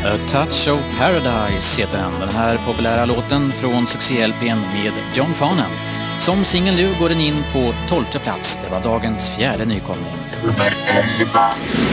A Touch of Paradise heter den här populära låten från succé-LP:n med John Farnham. Som singel nu går den in på 12:e plats. Det var dagens 4:e nykomling.